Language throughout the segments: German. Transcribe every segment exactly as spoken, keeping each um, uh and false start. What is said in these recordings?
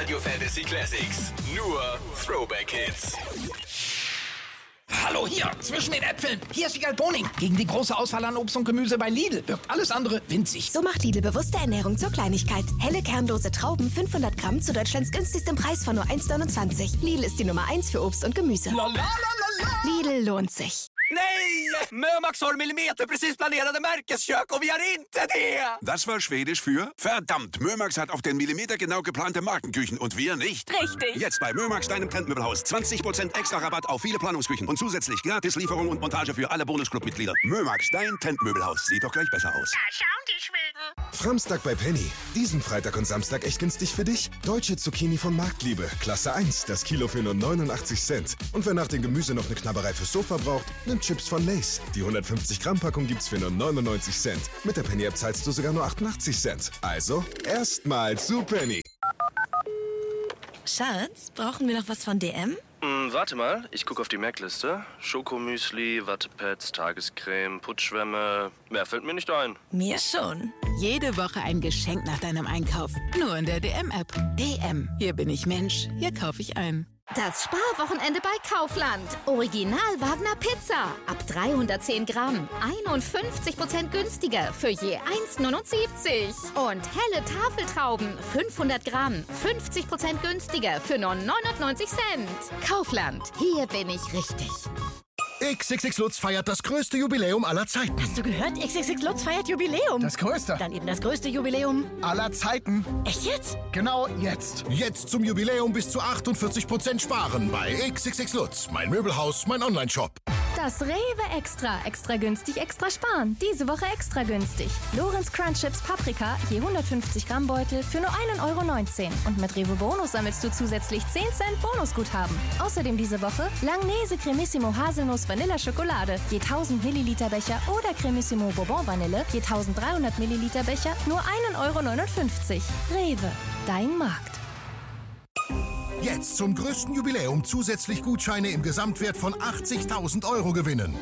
Radio Fantasy Classics. Nur Throwback Hits. Hallo hier, zwischen den Äpfeln. Hier ist Wiegald Boning. Gegen die große Auswahl an Obst und Gemüse bei Lidl wirkt alles andere winzig. So macht Lidl bewusste Ernährung zur Kleinigkeit. Helle kernlose Trauben, fünfhundert Gramm zu Deutschlands günstigstem Preis von nur eins neunundzwanzig. Lidl ist die Nummer eins für Obst und Gemüse. La, la, la, la, la. Lidl lohnt sich. Nej! Mömax har millimeter precis planerade märkeskök och vi har inte det! Das war Schwedisch für verdammt. Mömax hat auf den Millimeter genau geplante Markenküchen und wir nicht. Richtig. Jetzt bei Mömax, deinem Trendmöbelhaus. zwanzig Prozent extra Rabatt auf viele Planungsküchen und zusätzlich gratis Lieferung und Montage für alle Bonusclub-Mitglieder. Mömax, dein Trendmöbelhaus. Sieht doch gleich besser aus. Da schauen die Schweden. Framstag bei Penny. Diesen Freitag und Samstag echt günstig für dich. Deutsche Zucchini von Marktliebe. Klasse eins. Das Kilo für nur neunundachtzig Cent. Und wer nach dem Gemüse noch eine Knabberei fürs Sofa braucht, nimmt Chips von Lay's. Die hundertfünfzig Gramm Packung gibt's für nur neunundneunzig Cent. Mit der Penny-App zahlst du sogar nur achtundachtzig Cent. Also, erstmal zu Penny. Schatz, brauchen wir noch was von D M? Hm, warte mal, ich gucke auf die Merkliste. Schokomüsli, Wattepads, Tagescreme, Putzschwämme. Mehr fällt mir nicht ein. Mir schon. Jede Woche ein Geschenk nach deinem Einkauf. Nur in der D M-App. D M. Hier bin ich Mensch. Hier kaufe ich ein. Das Sparwochenende bei Kaufland. Original Wagner Pizza. Ab dreihundertzehn Gramm. einundfünfzig Prozent günstiger für je eins neunundsiebzig. Und helle Tafeltrauben. fünfhundert Gramm. fünfzig Prozent günstiger für nur neunundneunzig Cent. Kaufland. Hier bin ich richtig. X X X Lutz feiert das größte Jubiläum aller Zeiten. Hast du gehört? X X X Lutz feiert Jubiläum. Das größte. Dann eben das größte Jubiläum aller Zeiten. Echt jetzt? Genau jetzt. Jetzt zum Jubiläum bis zu achtundvierzig Prozent sparen bei X X X Lutz. Mein Möbelhaus, mein Online-Shop. Das Rewe Extra. Extra günstig, extra sparen. Diese Woche extra günstig. Lorenz Crunch Chips Paprika, je hundertfünfzig Gramm Beutel für nur ein Euro neunzehn. Und mit Rewe Bonus sammelst du zusätzlich zehn Cent Bonusguthaben. Außerdem diese Woche Langnese Cremissimo Haselnuss Vanilla Schokolade, je tausend Milliliter Becher oder Cremissimo Bourbon Vanille, je eintausenddreihundert Milliliter Becher, nur ein Euro neunundfünfzig. Rewe, dein Markt. Jetzt zum größten Jubiläum zusätzlich Gutscheine im Gesamtwert von achtzigtausend Euro gewinnen.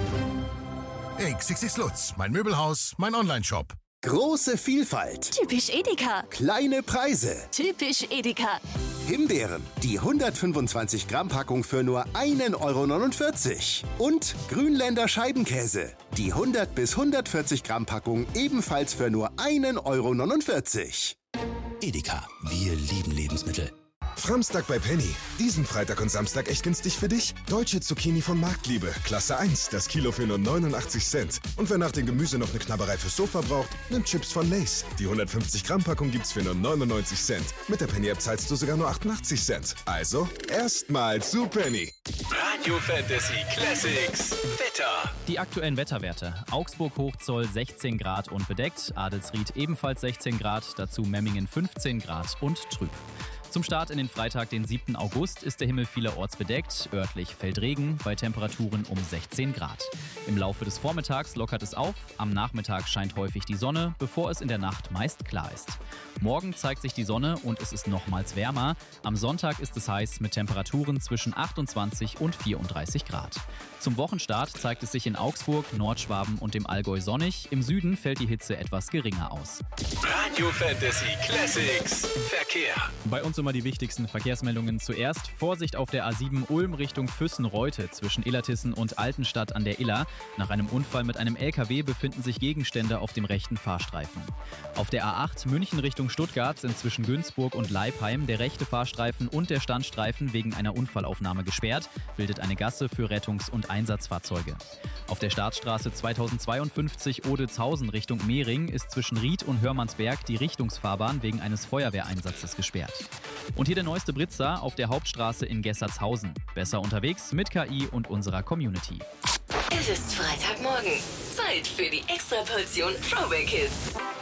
X X X Lutz, mein Möbelhaus, mein Online-Shop. Große Vielfalt. Typisch Edeka. Kleine Preise. Typisch Edeka. Himbeeren, die hundertfünfundzwanzig Gramm Packung für nur ein Euro neunundvierzig. Und Grünländer Scheibenkäse, die hundert bis hundertvierzig Gramm Packung ebenfalls für nur ein Euro neunundvierzig. Edeka, wir lieben Lebensmittel. Framstag bei Penny. Diesen Freitag und Samstag echt günstig für dich. Deutsche Zucchini von Marktliebe. Klasse eins. Das Kilo für nur neunundachtzig Cent. Und wer nach dem Gemüse noch eine Knabberei fürs Sofa braucht, nimmt Chips von Lay's. Die hundertfünfzig Gramm Packung gibt's für nur neunundneunzig Cent. Mit der Penny-App zahlst du sogar nur achtundachtzig Cent. Also, erstmal zu Penny. Radio Fantasy Classics. Wetter. Die aktuellen Wetterwerte. Augsburg Hochzoll sechzehn Grad und bedeckt. Adelsried ebenfalls sechzehn Grad. Dazu Memmingen fünfzehn Grad und trüb. Zum Start in den Freitag, den siebten August, ist der Himmel vielerorts bedeckt. Örtlich fällt Regen bei Temperaturen um sechzehn Grad. Im Laufe des Vormittags lockert es auf. Am Nachmittag scheint häufig die Sonne, bevor es in der Nacht meist klar ist. Morgen zeigt sich die Sonne und es ist nochmals wärmer. Am Sonntag ist es heiß mit Temperaturen zwischen achtundzwanzig und vierunddreißig Grad. Zum Wochenstart zeigt es sich in Augsburg, Nordschwaben und dem Allgäu sonnig. Im Süden fällt die Hitze etwas geringer aus. Radio Fantasy Classics. Verkehr. Bei uns immer die wichtigsten Verkehrsmeldungen zuerst. Vorsicht auf der A sieben Ulm Richtung Füssen-Reute zwischen Illertissen und Altenstadt an der Iller. Nach einem Unfall mit einem L K W befinden sich Gegenstände auf dem rechten Fahrstreifen. Auf der A acht München Richtung Stuttgart sind zwischen Günzburg und Leipheim der rechte Fahrstreifen und der Standstreifen wegen einer Unfallaufnahme gesperrt, bildet eine Gasse für Rettungs- und Einsatzfahrzeuge. Auf der Startstraße zweitausendzweiundfünfzig Odelzhausen Richtung Mehring ist zwischen Ried und Hörmannsberg die Richtungsfahrbahn wegen eines Feuerwehreinsatzes gesperrt. Und hier der neueste Blitzer auf der Hauptstraße in Gessertshausen. Besser unterwegs mit K I und unserer Community. Es ist Freitagmorgen. Zeit für die Extraportion Throwback Hits.